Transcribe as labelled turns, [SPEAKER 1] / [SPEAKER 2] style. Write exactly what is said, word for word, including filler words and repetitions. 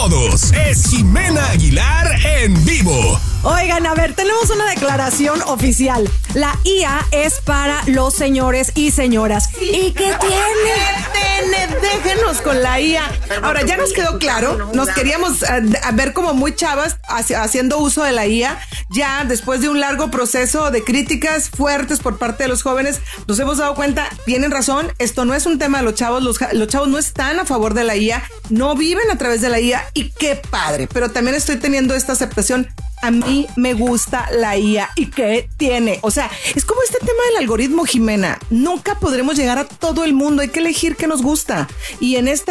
[SPEAKER 1] todos. Es Jimena Aguilar en vivo.
[SPEAKER 2] Oigan, a ver, tenemos una declaración oficial. La I A es para los señores y señoras. ¿Y qué tiene?
[SPEAKER 3] tiene? Déjenos con la I A. Ahora, ya nos quedó claro. Nos queríamos uh, ver como muy chavas haciendo uso de la I A. Ya después de un largo proceso de críticas fuertes por parte de los jóvenes, nos hemos dado cuenta, tienen razón, esto no es un tema de los chavos. Los, los chavos no están a favor de la I A, no viven a través de la I A y qué padre. Pero también estoy teniendo esta aceptación. A mí me gusta la I A. ¿Y qué tiene? O sea, es como este tema del algoritmo, Jimena. Nunca podremos llegar a todo el mundo. Hay que elegir qué nos gusta. Y en este